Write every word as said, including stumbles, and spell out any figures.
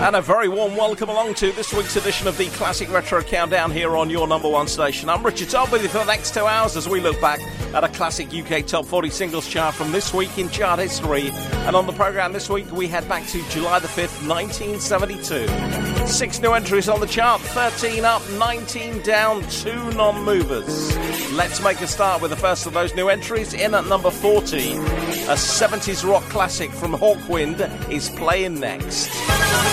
And a very warm welcome along to this week's edition of the Classic Retro Countdown here on your number one station. I'm Richard Todd with you for the next two hours as we look back at a classic U K Top forty singles chart from this week in chart history. And on the programme this week, we head back to July the fifth, nineteen seventy-two. Six new entries on the chart, thirteen up, nineteen down, two non-movers. Let's make a start with the first of those new entries. In at number forty, a seventies rock classic from Hawkwind is playing next.